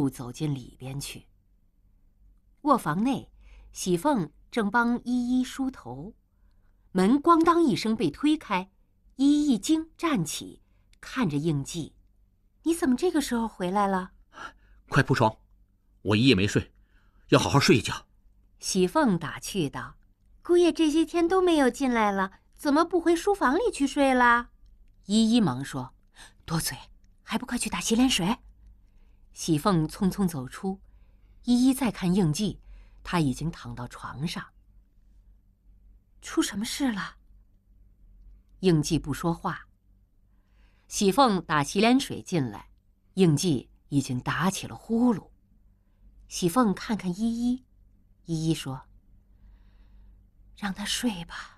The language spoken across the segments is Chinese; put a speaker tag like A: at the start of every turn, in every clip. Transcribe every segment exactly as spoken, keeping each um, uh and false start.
A: 步走进里边去。卧房内，喜凤正帮依依梳头，门咣当一声被推开，依依一惊站起，看着应季：“你怎么这个时候回来了？”“
B: 快铺床，我一夜没睡，要好好睡一觉。”
A: 喜凤打趣道：“姑爷这些天都没有进来了，怎么不回书房里去睡了？”依依忙说：“多嘴，还不快去打洗脸水？”喜凤匆匆走出，依依再看应季，他已经躺到床上。出什么事了？应季不说话。喜凤打洗脸水进来，应季已经打起了呼噜。喜凤看看依依，依依说：“让他睡吧。”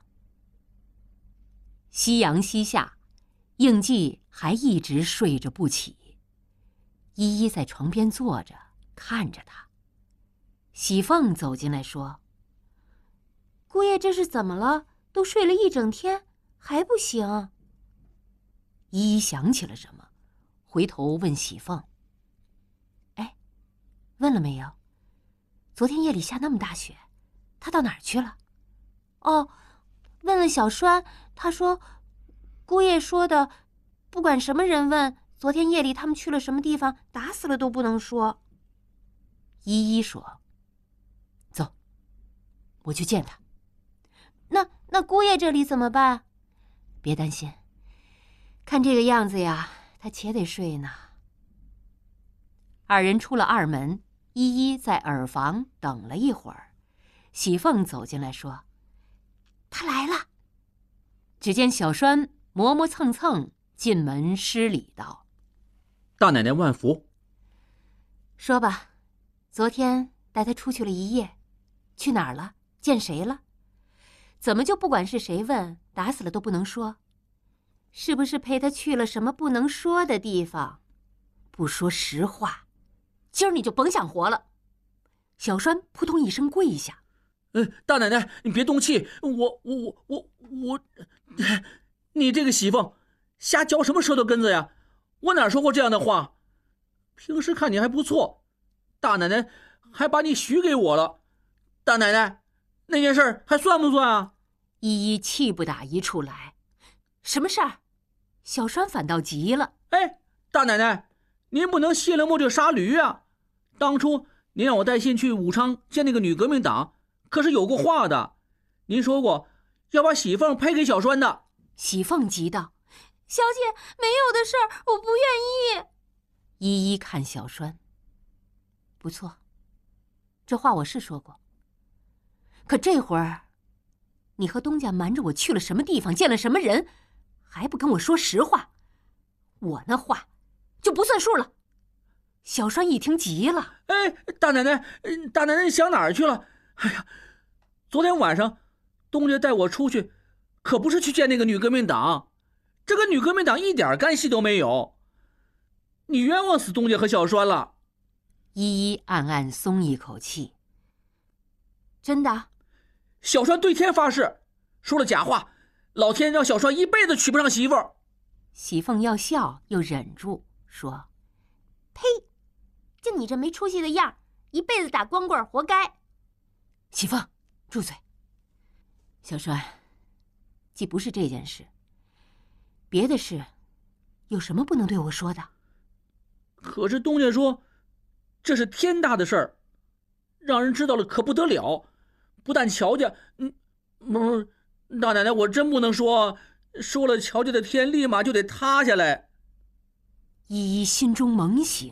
A: 夕阳西下，应季还一直睡着不起。依依在床边坐着，看着他。喜凤走进来说：“姑爷这是怎么了？都睡了一整天，还不醒？”依依想起了什么，回头问喜凤：“哎，问了没有？昨天夜里下那么大雪，他到哪儿去了？”“哦，问了小栓，他说，姑爷说的，不管什么人问，昨天夜里他们去了什么地方，打死了都不能说。”依依说：“走，我去见他。”“那那姑爷这里怎么办？”“别担心，看这个样子呀，他且得睡呢。”二人出了二门，依依在耳房等了一会儿，喜凤走进来说：“他来了。”只见小栓磨磨蹭蹭进门施礼道：“
B: 大奶奶万福。”“
A: 说吧，昨天带他出去了一夜，去哪儿了？见谁了？怎么就不管是谁问，打死了都不能说？是不是陪他去了什么不能说的地方？不说实话，今儿你就甭想活了。”小栓扑通一声跪下：“
B: 呃，大奶奶，你别动气，我我我我我，你这个喜凤，瞎嚼什么舌头根子呀？我哪说过这样的话？平时看你还不错，大奶奶还把你许给我了。大奶奶，那件事还算不算啊？”
A: 依依气不打一处来：“什么事儿？”小栓反倒急了：“
B: 哎，大奶奶，您不能卸了磨就杀驴啊！当初您让我带信去武昌见那个女革命党，可是有过话的。您说过要把喜凤配给小栓的。”
A: 喜凤急道：“小姐，没有的事儿，我不愿意。”依依看小栓：“不错，这话我是说过。可这会儿，你和东家瞒着我去了什么地方，见了什么人，还不跟我说实话，我那话就不算数了。”小栓一听急了：“
B: 哎，大奶奶，大奶奶你想哪儿去了？哎呀，昨天晚上东家带我出去，可不是去见那个女革命党，这个女革命党一点干系都没有。你冤枉死东家和小栓了。”
A: 依依暗暗松一口气：“真的？”
B: 小栓对天发誓，说了假话，老天让小栓一辈子娶不上媳妇儿。
A: 喜凤要笑又忍住说：“呸！就你这没出息的样，一辈子打光棍活该。”喜凤，住嘴！小栓，既不是这件事，别的事，有什么不能对我说的？
B: 可是东家说，这是天大的事儿，让人知道了可不得了。不但乔家，嗯，不，大奶奶，我真不能说，说了乔家的天立马就得塌下来。
A: 依依心中猛醒，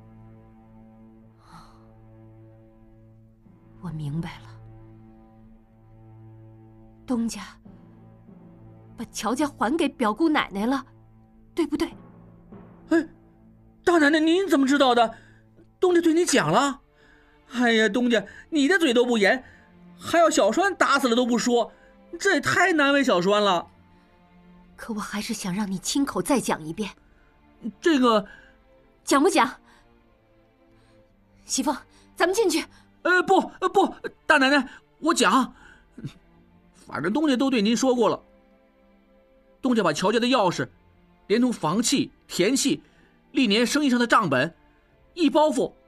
A: 我明白了，东家把乔家还给表姑奶奶了，对不对？
B: 哎，大奶奶，您怎么知道的？东家对你讲了？哎呀，东家，你的嘴都不严，还要小栓打死了都不说，这也太难为小栓了。
A: 可我还是想让你亲口再讲一遍。
B: 这个，
A: 讲不讲？喜凤，咱们进去。
B: 呃，不，呃不，大奶奶，我讲。反正东家都对您说过了。东家把乔家的钥匙，连同房契、田契、历年生意上的账本，一包袱